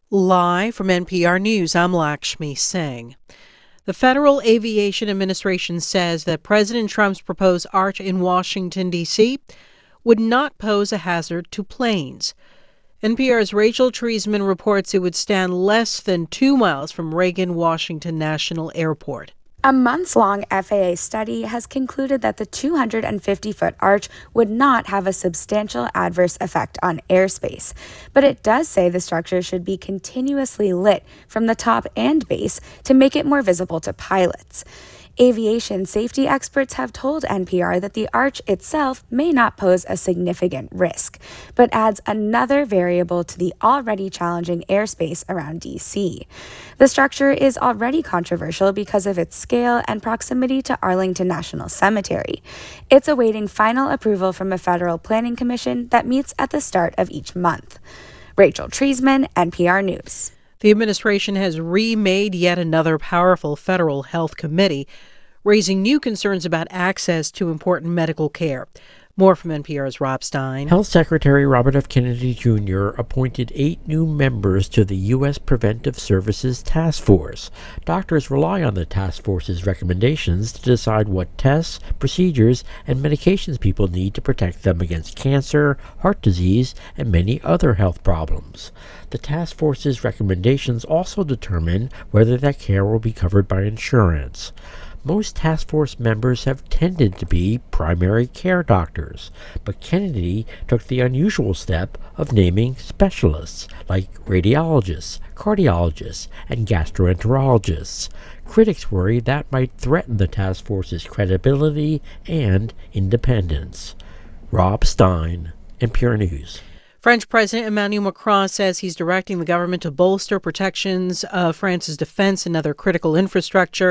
Live from NPR News, I'm Lakshmi Singh. The Federal Aviation Administration says that President Trump's proposed arch in Washington, D.C. would not pose a hazard to planes. NPR's Rachel Treisman reports it would stand less than 2 miles from Reagan Washington National Airport. A months-long FAA study has concluded that the 250-foot arch would not have a substantial adverse effect on airspace. But it does say the structure should be continuously lit from the top and base to make it more visible to pilots. Aviation safety experts have told NPR that the arch itself may not pose a significant risk, but adds another variable to the already challenging airspace around D.C. The structure is already controversial because of its scale and proximity to Arlington National Cemetery. It's awaiting final approval from a federal planning commission that meets at the start of each month. Rachel Treisman, NPR News. The administration has remade yet another powerful federal health committee, raising new concerns about access to important medical care. More from NPR's Rob Stein. Health Secretary Robert F. Kennedy Jr. appointed 8 new members to the U.S. Preventive Services Task Force. Doctors rely on the task force's recommendations to decide what tests, procedures, and medications people need to protect them against cancer, heart disease, and many other health problems. The task force's recommendations also determine whether that care will be covered by insurance. Most task force members have tended to be primary care doctors, but Kennedy took the unusual step of naming specialists like radiologists, cardiologists, and gastroenterologists. Critics worry that might threaten the task force's credibility and independence. Rob Stein, NPR News. French President Emmanuel Macron says he's directing the government to bolster protections of France's defense and other critical infrastructure,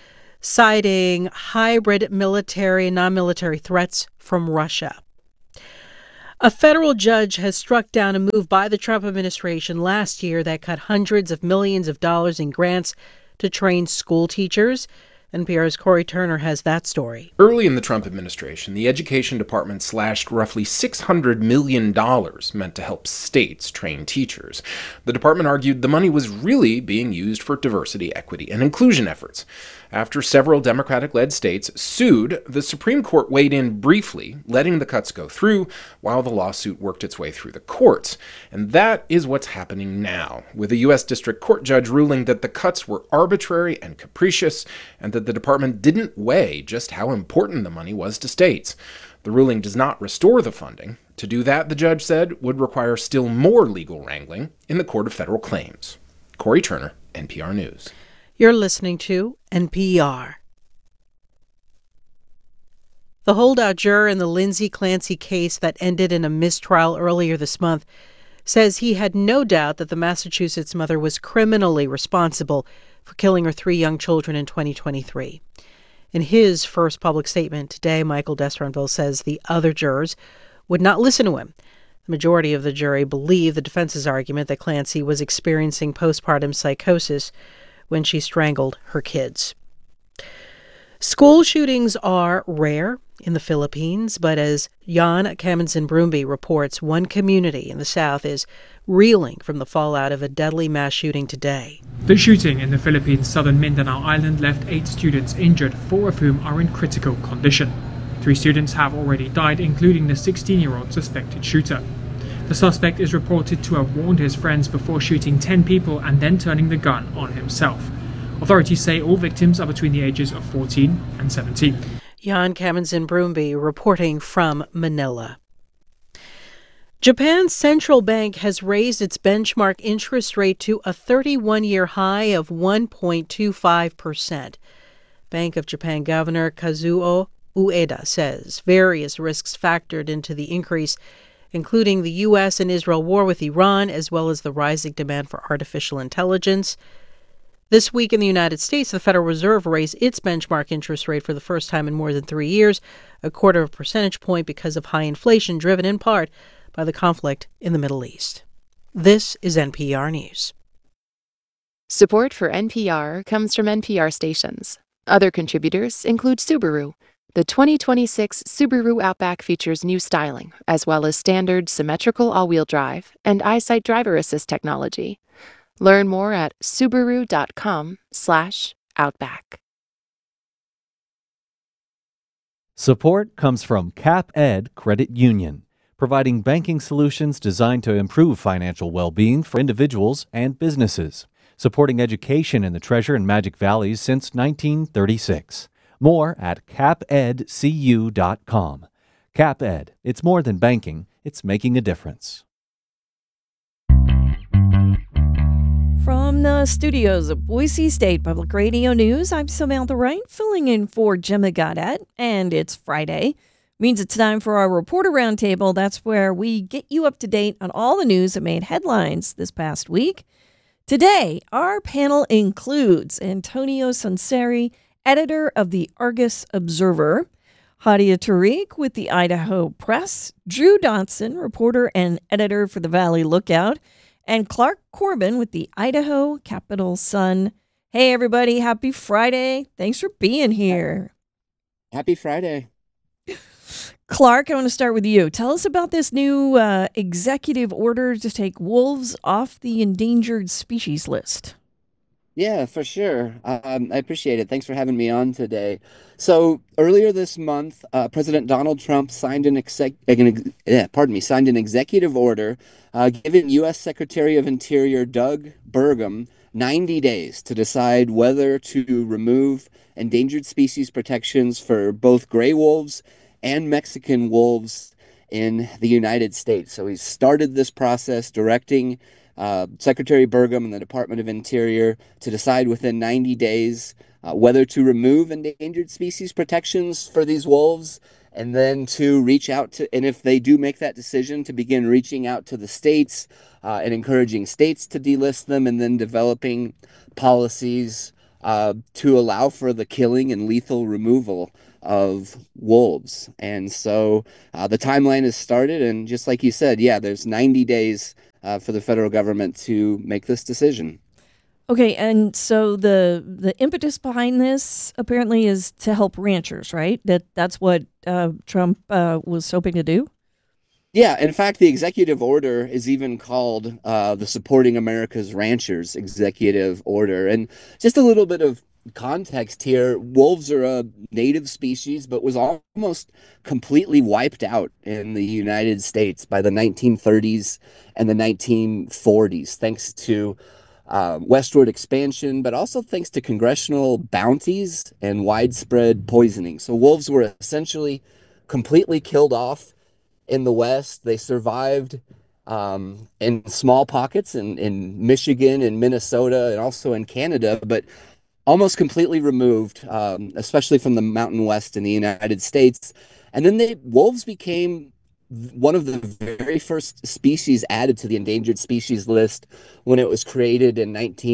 citing hybrid military and non-military threats from Russia. A federal judge has struck down a move by the Trump administration last year that cut hundreds of millions of dollars in grants to train school teachers. NPR's Corey Turner has that story. Early in the Trump administration, the Education Department slashed roughly $600 million meant to help states train teachers. The department argued the money was really being used for diversity, equity, and inclusion efforts. After several Democratic-led states sued, the Supreme Court weighed in briefly, letting the cuts go through while the lawsuit worked its way through the courts. And that is what's happening now, with a U.S. District Court judge ruling that the cuts were arbitrary and capricious, and that the department didn't weigh just how important the money was to states. The ruling does not restore the funding. To do that, the judge said, would require still more legal wrangling in the Court of Federal Claims. Corey Turner, NPR News. You're listening to NPR. The holdout juror in the Lindsay Clancy case that ended in a mistrial earlier this month says he had no doubt that the Massachusetts mother was criminally responsible for killing her 3 young children in 2023. In his first public statement today, Michael Desranville says the other jurors would not listen to him. The majority of the jury believed the defense's argument that Clancy was experiencing postpartum psychosis when she strangled her kids. School shootings are rare in the Philippines, but as Jan Kaminsin-Brumby reports, one community in the south is reeling from the fallout of a deadly mass shooting today. The shooting in the Philippines' southern Mindanao Island left 8 students injured, 4 of whom are in critical condition. 3 students have already died, including the 16-year-old suspected shooter. The suspect is reported to have warned his friends before shooting 10 people and then turning the gun on himself. Authorities say all victims are between the ages of 14 and 17. Jan Kaminsin-Brumby reporting from Manila. Japan's central bank has raised its benchmark interest rate to a 31-year high of 1.25%. Bank of Japan Governor Kazuo Ueda says various risks factored into the increase, including the U.S. and Israel war with Iran, as well as the rising demand for artificial intelligence. This week in the United States, the Federal Reserve raised its benchmark interest rate for the first time in more than 3 years, a quarter of a percentage point because of high inflation driven in part by the conflict in the Middle East. This is NPR News. Support for NPR comes from NPR stations. Other contributors include Subaru. The 2026 Subaru Outback features new styling, as well as standard symmetrical all-wheel drive and EyeSight driver assist technology. Learn more at subaru.com/outback. Support comes from CapEd Credit Union, providing banking solutions designed to improve financial well-being for individuals and businesses, supporting education in the Treasure and Magic Valleys since 1936. More at capedcu.com. CapEd, it's more than banking, it's making a difference. From the studios of Boise State Public Radio News, I'm Samantha Wright, filling in for Gemma Goddard, and it's Friday. Means it's time for our Reporter Roundtable. That's where we get you up to date on all the news that made headlines this past week. Today, our panel includes Antonio Sunseri, editor of the Argus Observer, Hadia Tariq with the Idaho Press, Drew Dotson, reporter and editor for the Valley Lookout, and Clark Corbin with the Idaho Capital Sun. Hey, everybody. Happy Friday. Thanks for being here. Happy Friday. Clark, I want to start with you. Tell us about this new executive order to take wolves off the endangered species list. Yeah, for sure. I appreciate it. Thanks for having me on today. So earlier this month, President Donald Trump signed an executive order giving U.S. Secretary of Interior Doug Burgum 90 days to decide whether to remove endangered species protections for both gray wolves and Mexican wolves in the United States. So he's started this process, directing Secretary Burgum and the Department of Interior to decide within 90 days whether to remove endangered species protections for these wolves, and then to reach out to, and if they do make that decision, to begin reaching out to the states and encouraging states to delist them, and then developing policies to allow for the killing and lethal removal of wolves. And so the timeline has started, and just like you said, yeah, there's 90 days for the federal government to make this decision. Okay, and so the impetus behind this apparently is to help ranchers, right? That's what Trump was hoping to do? Yeah, in fact, the executive order is even called the Supporting America's Ranchers Executive Order. And just a little bit of context here, wolves are a native species, but was almost completely wiped out in the United States by the 1930s and the 1940s, thanks to westward expansion, but also thanks to congressional bounties and widespread poisoning. So wolves were essentially completely killed off in the West. They survived in small pockets in Michigan and Minnesota and also in Canada, but almost completely removed, especially from the Mountain West in the United States. And then wolves became one of the very first species added to the endangered species list when it was created in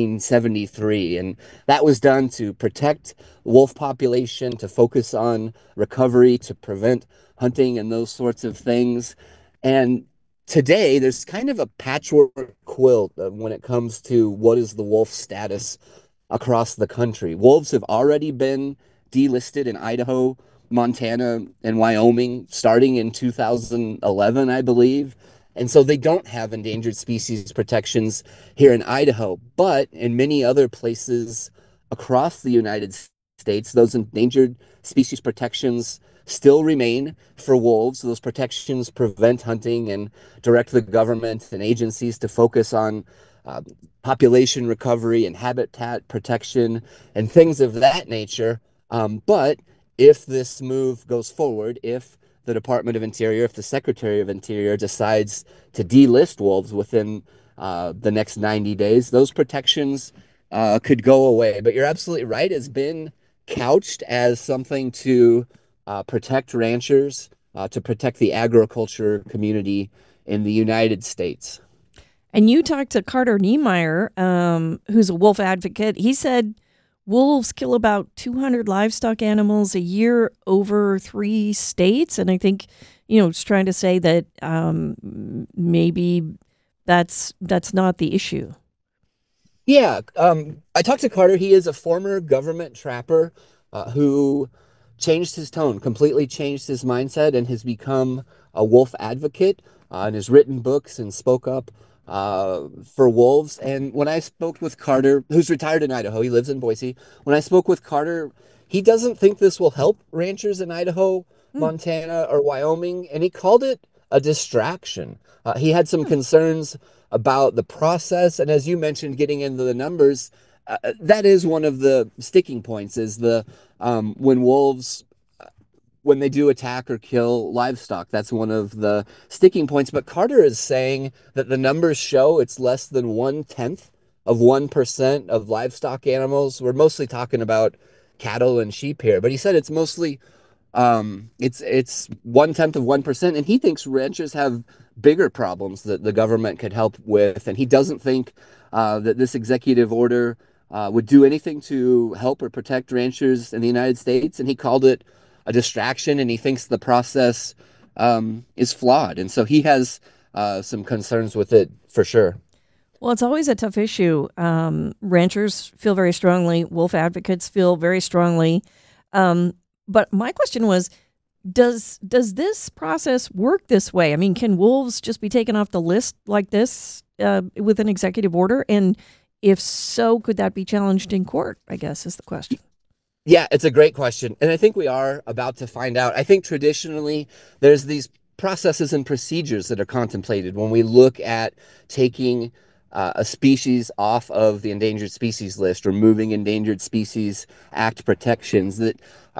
1973. And that was done to protect the wolf population, to focus on recovery, to prevent hunting and those sorts of things. And today, there's kind of a patchwork quilt when it comes to what is the wolf status across the country. Wolves have already been delisted in Idaho, Montana, and Wyoming starting in 2011, I believe. And so they don't have endangered species protections here in Idaho, but in many other places across the United States, those endangered species protections still remain for wolves. Those protections prevent hunting and direct the government and agencies to focus on population recovery and habitat protection and things of that nature. But if this move goes forward, if the Department of Interior, if the Secretary of Interior decides to delist wolves within the next 90 days, those protections could go away. But you're absolutely right. It's been couched as something to protect ranchers, to protect the agriculture community in the United States. And you talked to Carter Niemeyer, who's a wolf advocate. He said wolves kill about 200 livestock animals a year over 3 states. And I think, it's trying to say that maybe that's not the issue. Yeah. I talked to Carter. He is a former government trapper who changed his tone, completely changed his mindset, and has become a wolf advocate and has written books and spoke up for wolves. And when I spoke with Carter, who's retired in Idaho, he lives in Boise. When I spoke with Carter, he doesn't think this will help ranchers in Idaho, Montana, or Wyoming, and he called it a distraction. He had some concerns about the process, and as you mentioned, getting into the numbers, that is one of the sticking points. Is the when wolves when they do attack or kill livestock. That's one of the sticking points. But Carter is saying that the numbers show it's less than 1/10 of 1% of livestock animals. We're mostly talking about cattle and sheep here, but he said it's mostly it's 1/10 of 1%, and he thinks ranchers have bigger problems that the government could help with, and he doesn't think that this executive order would do anything to help or protect ranchers in the United States, and he called it a distraction, and he thinks the process is flawed, and so he has some concerns with it for sure. Well, it's always a tough issue. Ranchers feel very strongly, wolf advocates feel very strongly. But my question was, does this process work this way? I mean, can wolves just be taken off the list like this with an executive order? And if so, could that be challenged in court, I guess is the question. Yeah, it's a great question. And I think we are about to find out. I think traditionally there's these processes and procedures that are contemplated when we look at taking a species off of the endangered species list, removing Endangered Species Act protections that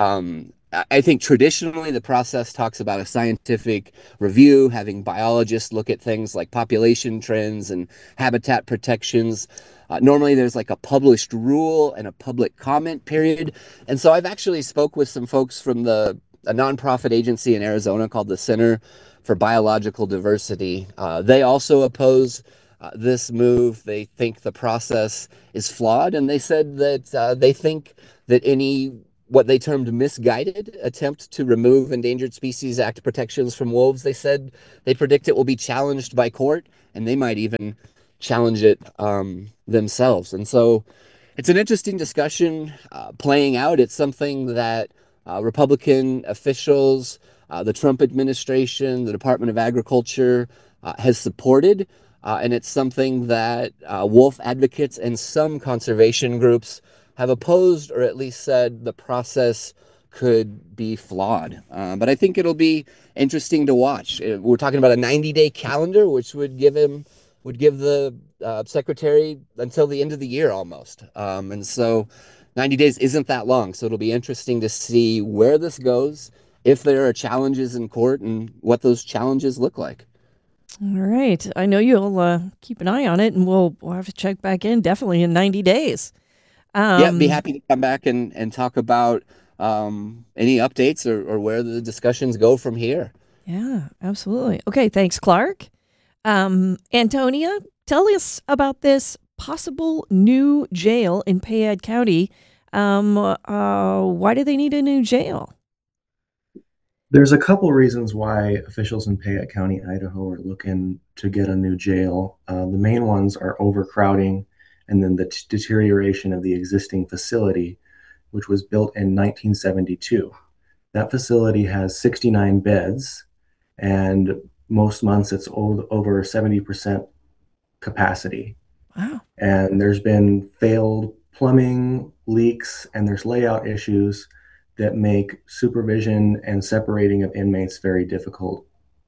I think traditionally the process talks about a scientific review, having biologists look at things like population trends and habitat protections. Normally there's like a published rule and a public comment period. And so I've actually spoke with some folks from a nonprofit agency in Arizona called the Center for Biological Diversity. They also oppose this move. They think the process is flawed, and they said that they think that any what they termed misguided attempt to remove Endangered Species Act protections from wolves, they said they predict it will be challenged by court, and they might even challenge it themselves. And so it's an interesting discussion playing out. It's something that Republican officials, the Trump administration, the Department of Agriculture has supported. And it's something that wolf advocates and some conservation groups have opposed, or at least said the process could be flawed. But I think it'll be interesting to watch. We're talking about a 90-day calendar, which would give the secretary until the end of the year almost. And so 90 days isn't that long. So it'll be interesting to see where this goes, if there are challenges in court, and what those challenges look like. All right. I know you'll keep an eye on it, and we'll have to check back in definitely in 90 days. Yeah, be happy to come back and talk about any updates or where the discussions go from here. Yeah, absolutely. Okay, thanks, Clark. Antonia, tell us about this possible new jail in Payette County. Why do they need a new jail? There's a couple reasons why officials in Payette County, Idaho, are looking to get a new jail. The main ones are overcrowding and then the deterioration of the existing facility, which was built in 1972. That facility has 69 beds, and most months it's over 70% capacity. Wow. And there's been failed plumbing leaks, and there's layout issues that make supervision and separating of inmates very difficult.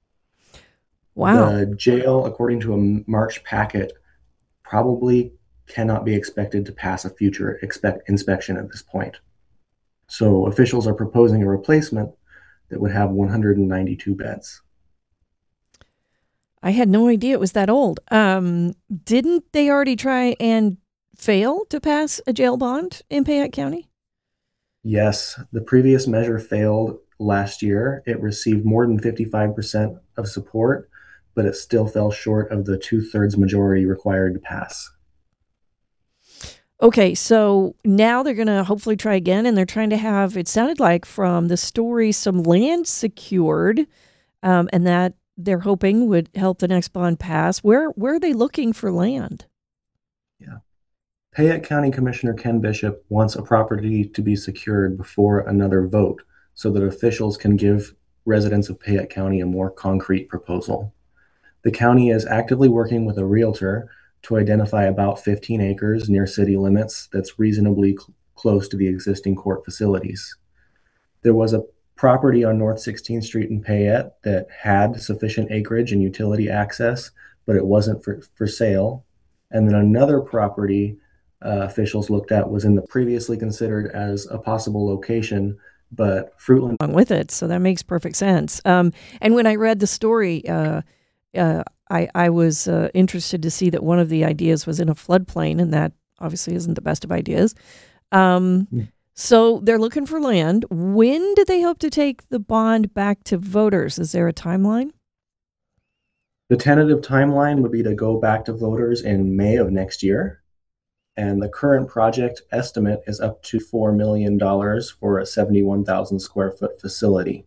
Wow. The jail, according to a March packet, probably cannot be expected to pass a future inspection at this point. So officials are proposing a replacement that would have 192 beds. I had no idea it was that old. Didn't they already try and fail to pass a jail bond in Payette County? Yes, the previous measure failed last year. It received more than 55% of support, but it still fell short of the 2/3 majority required to pass. Okay, so now they're going to hopefully try again, and they're trying to have, it sounded like from the story, some land secured, and that they're hoping would help the next bond pass. Where are they looking for land? Yeah. Payette County Commissioner Ken Bishop wants a property to be secured before another vote so that officials can give residents of Payette County a more concrete proposal. The county is actively working with a realtor to identify about 15 acres near city limits that's reasonably close to the existing court facilities. There was a property on North 16th Street in Payette that had sufficient acreage and utility access, but it wasn't for sale. And then another property officials looked at was in the previously considered as a possible location, but Fruitland with it, so that makes perfect sense. And when I read the story, I was interested to see that one of the ideas was in a floodplain, and that obviously isn't the best of ideas. So they're looking for land. When do they hope to take the bond back to voters? Is there a timeline? The tentative timeline would be to go back to voters in May of next year. And the current project estimate is up to $4 million for a 71,000 square foot facility.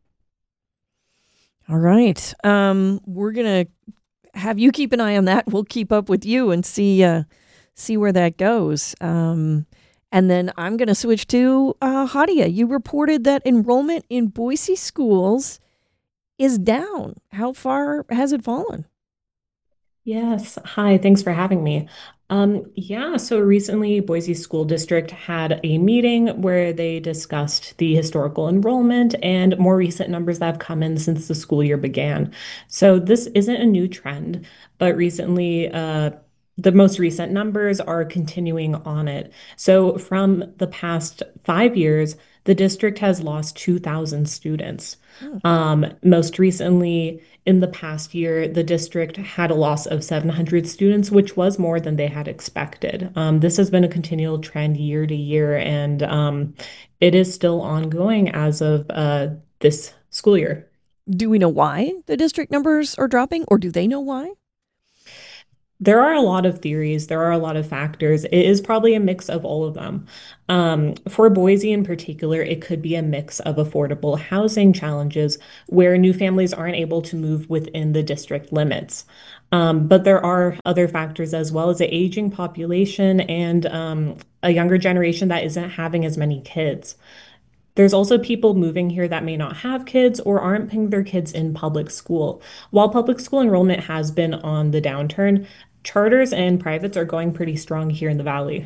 All right. We're going to have you keep an eye on that. We'll keep up with you and see where that goes. And then I'm going to switch to Hadia. You reported that enrollment in Boise schools is down. How far has it fallen? Yes. Hi, thanks for having me. So recently Boise School District had a meeting where they discussed the historical enrollment and more recent numbers that have come in since the school year began. So this isn't a new trend, but recently the most recent numbers are continuing on it. So from the past 5 years, the district has lost 2,000 students. Most recently, in the past year, the district had a loss of 700 students, which was more than they had expected. This has been a continual trend year to year, and it is still ongoing as of this school year. Do we know why the district numbers are dropping, or do they know why? There are a lot of theories. There are a lot of factors. It is probably a mix of all of them. For Boise in particular, it could be a mix of affordable housing challenges where new families aren't able to move within the district limits. But there are other factors as well as an aging population and a younger generation that isn't having as many kids. There's also people moving here that may not have kids or aren't putting their kids in public school. While public school enrollment has been on the downturn, charters and privates are going pretty strong here in the Valley.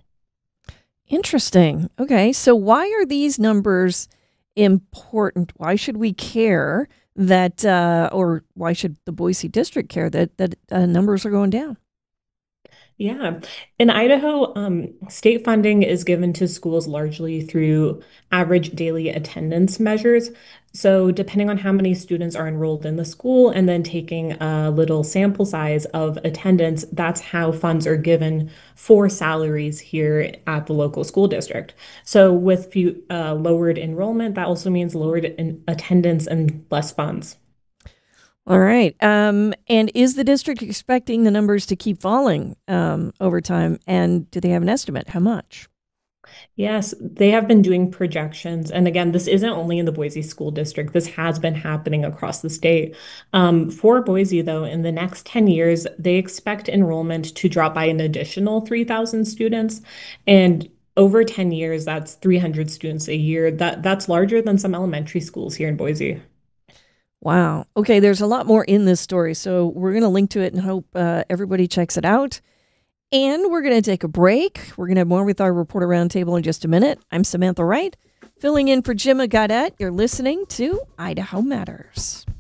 Interesting. Okay, so why are these numbers important? Why should we care that, or why should the Boise district care that numbers are going down? Yeah. In Idaho, state funding is given to schools largely through average daily attendance measures. So depending on how many students are enrolled in the school and then taking a little sample size of attendance, that's how funds are given for salaries here at the local school district. So with lowered enrollment, that also means lowered attendance and less funds. All right. And is the district expecting the numbers to keep falling over time? And do they have an estimate? How much? Yes, they have been doing projections. And again, this isn't only in the Boise School District. This has been happening across the state. For Boise, though, in the next 10 years, they expect enrollment to drop by an additional 3,000 students. And over 10 years, that's 300 students a year. That's larger than some elementary schools here in Boise. Wow. Okay, there's a lot more in this story, so we're going to link to it and hope everybody checks it out. And we're going to take a break. We're going to have more with our Reporter Roundtable in just a minute. I'm Samantha Wright, filling in for Jim Gaudette. You're listening to Idaho Matters.